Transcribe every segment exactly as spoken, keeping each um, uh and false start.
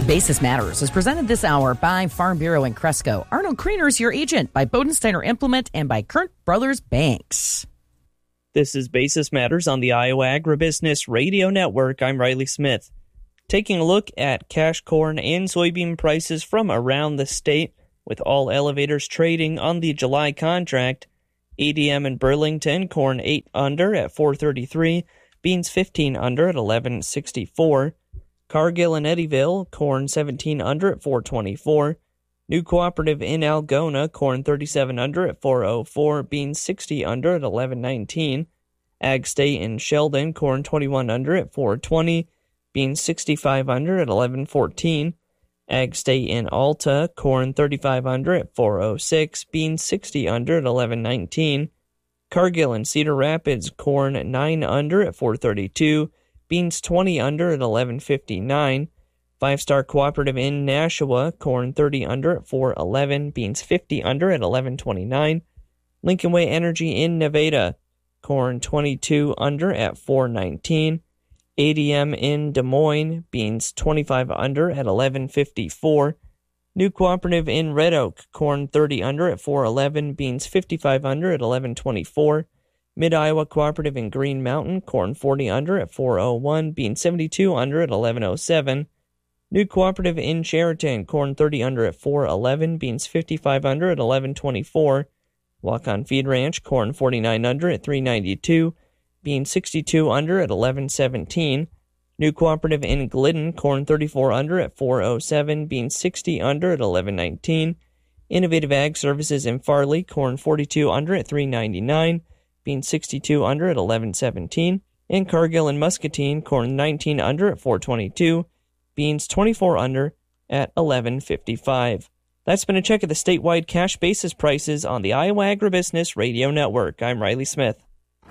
Basis Matters is presented this hour by Farm Bureau in Cresco. Arnold Kriener's your agent, by Bodensteiner Implement, and by Kern Brothers Banks. This is Basis Matters on the Iowa Agribusiness Radio Network. I'm Riley Smith. Taking a look at cash corn and soybean prices from around the state, with all elevators trading on the July contract. A D M in Burlington, corn eight under at four thirty-three, beans fifteen under at eleven sixty-four. Cargill and Eddyville, corn seventeen under at four twenty-four. New Cooperative in Algona, corn thirty-seven under at four oh four, beans sixty under at eleven nineteen. Ag State in Sheldon, corn twenty-one under at four twenty, beans sixty-five under at eleven fourteen. Ag State in Alta, corn thirty-five under at four oh six, beans sixty under at eleven nineteen. Cargill and Cedar Rapids, corn nine under at four thirty-two, beans twenty under at eleven fifty-nine. Five Star Cooperative in Nashua, corn thirty under at four eleven, beans fifty under at eleven twenty-nine. Lincoln Way Energy in Nevada, corn twenty-two under at four nineteen. A D M in Des Moines, beans twenty-five under at eleven fifty-four. New Cooperative in Red Oak, corn thirty under at four eleven, beans fifty-five under at eleven twenty-four. Mid-Iowa Cooperative in Green Mountain, corn forty under at four oh one, beans seventy-two under at eleven oh seven. New Cooperative in Sheraton, corn thirty under at four eleven, beans fifty-five under at eleven twenty-four. Walk-On Feed Ranch, corn forty-nine under at three ninety-two, beans sixty-two under at eleven seventeen. New Cooperative in Glidden, corn thirty-four under at four oh seven, beans sixty under at eleven nineteen. Innovative Ag Services in Farley, corn forty-two under at three ninety-nine, beans sixty-two under at eleven seventeen. And Cargill and Muscatine, corn nineteen under at four twenty-two, beans twenty-four under at eleven fifty-five. That's been a check of the statewide cash basis prices on the Iowa Agribusiness Radio Network. I'm Riley Smith.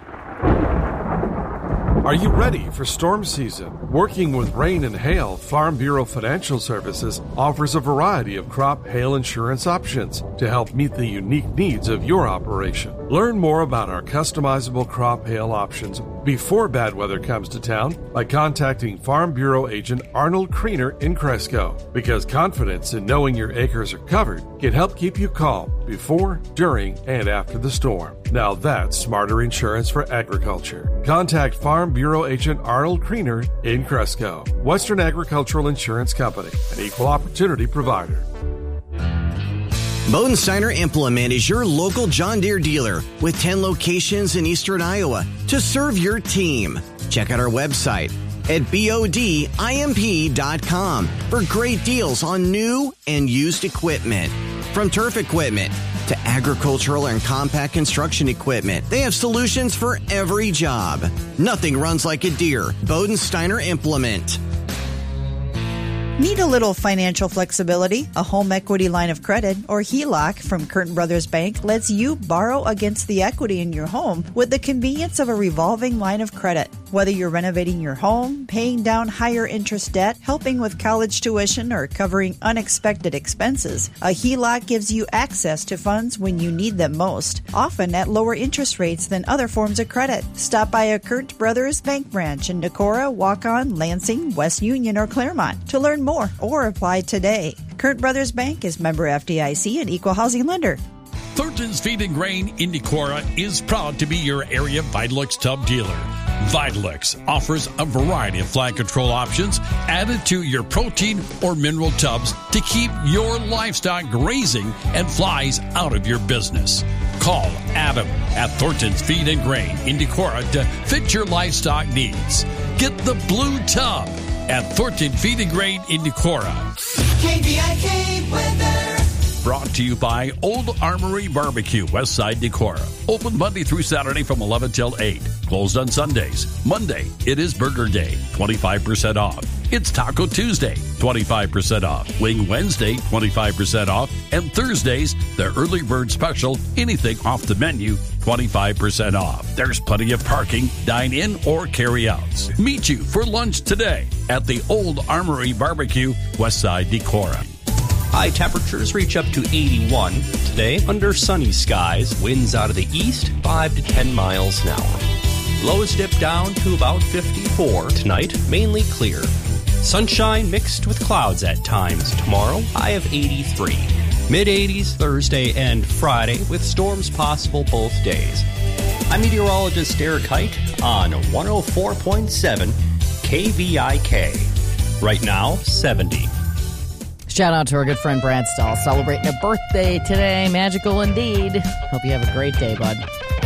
Are you ready for storm season? Working with rain and hail, Farm Bureau Financial Services offers a variety of crop hail insurance options to help meet the unique needs of your operation. Learn more about our customizable crop hail options before bad weather comes to town by contacting Farm Bureau agent Arnold Kriener in Cresco, because confidence in knowing your acres are covered can help keep you calm before, during, and after the storm. Now that's smarter insurance for agriculture. Contact Farm Bureau agent Arnold Kriener in Cresco. Western Agricultural Insurance Company, an equal opportunity provider. Bodensteiner Implement is your local John Deere dealer with ten locations in eastern Iowa to serve your team. Check out our website at B O D I M P dot com for great deals on new and used equipment. From turf equipment to agricultural and compact construction equipment, they have solutions for every job. Nothing runs like a Deere. Bodensteiner Implement. Need a little financial flexibility? A home equity line of credit, or H E L O C, from Kern Brothers Bank lets you borrow against the equity in your home with the convenience of a revolving line of credit. Whether you're renovating your home, paying down higher interest debt, helping with college tuition, or covering unexpected expenses, a H E L O C gives you access to funds when you need them most, often at lower interest rates than other forms of credit. Stop by a Kern Brothers Bank branch in Decorah, Waukon, Lansing, West Union, or Claremont to learn more or apply today. Kern Brothers Bank is member F D I C and equal housing lender. Thornton's Feed and Grain in Decorah is proud to be your area Vitalix tub dealer. Vitalix offers a variety of fly control options added to your protein or mineral tubs to keep your livestock grazing and flies out of your business. Call Adam at Thornton's Feed and Grain in Decorah to fit your livestock needs. Get the blue tub at Thornton Feed and Grain in Decorah. K B I K weather. Brought to you by Old Armory Barbecue, Westside Decorah. Open Monday through Saturday from eleven till eight. Closed on Sundays. Monday, it is Burger Day, twenty-five percent off. It's Taco Tuesday, twenty-five percent off. Wing Wednesday, twenty-five percent off. And Thursdays, the early bird special, anything off the menu, twenty-five percent off. There's plenty of parking, dine-in, or carry-outs. Meet you for lunch today at the Old Armory Barbecue, Westside Decorah. High temperatures reach up to eighty-one today under sunny skies. Winds out of the east, five to ten miles an hour. Lows dip down to about fifty-four tonight, mainly clear. Sunshine mixed with clouds at times. Tomorrow, high of eighty-three. Mid-eighties Thursday and Friday with storms possible both days. I'm meteorologist Derek Height on one oh four point seven K V I K. Right now, seventy. Shout out to our good friend Brad Stahl, celebrating a birthday today. Magical indeed. Hope you have a great day, bud.